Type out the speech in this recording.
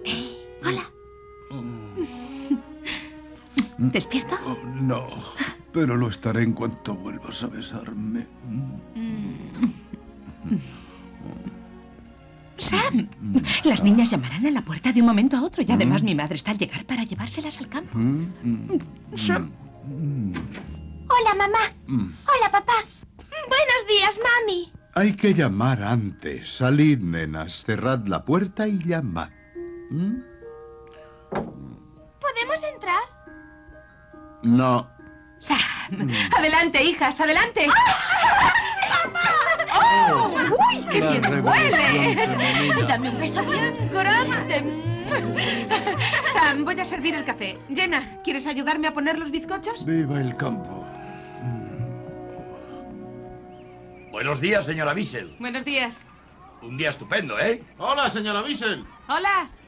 Hola. ¿Despierto? Oh, no, pero lo estaré en cuanto vuelvas a besarme. Sam, las niñas llamarán a la puerta de un momento a otro y además mi madre está al llegar para llevárselas al campo. Sam. Hola, mamá. Hola, papá. Buenos días, mami. Hay que llamar antes. Salid, nenas. Cerrad la puerta y llamad. ¿Podemos entrar? No. Sam, adelante, hijas, adelante. ¡Oh! ¡Uy, qué bien hueles! Dame un beso bien grande. Sam, voy a servir el café. Jenna, ¿quieres ayudarme a poner los bizcochos? Viva el campo. Buenos días, señora Bissell. Buenos días. Un día estupendo, ¿eh? Hola, señora Bissell. Hola.